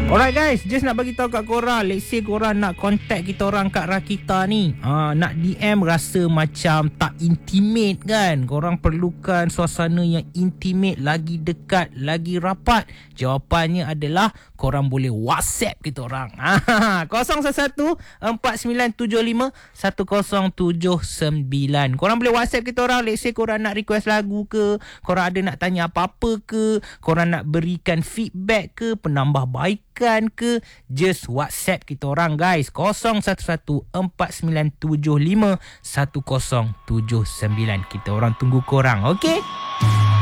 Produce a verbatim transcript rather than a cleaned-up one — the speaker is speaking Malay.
Alright guys, just nak bagi tahu kat korang, let's say korang nak contact kita orang kat Rakita ni, ha, nak D M rasa macam tak intimate kan, korang perlukan suasana yang intimate, lagi dekat, lagi rapat. Jawapannya adalah korang boleh WhatsApp kita orang. Ha, kosong satu empat sembilan tujuh lima satu kosong tujuh sembilan. Korang boleh WhatsApp kita orang, let's say korang nak request lagu ke, korang ada nak tanya apa-apa ke, korang nak berikan feedback ke, penambahbaikan ke, just WhatsApp kita orang guys. kosong satu satu empat sembilan tujuh lima satu kosong tujuh sembilan. Kita orang tunggu korang, okey?